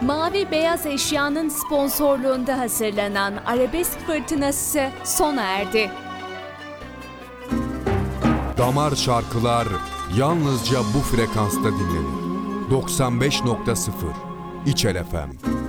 Mavi Beyaz Eşya'nın sponsorluğunda hazırlanan Arabesk Fırtınası sona erdi. Damar şarkılar yalnızca bu frekansta dinlenir. 95.0 İçel FM.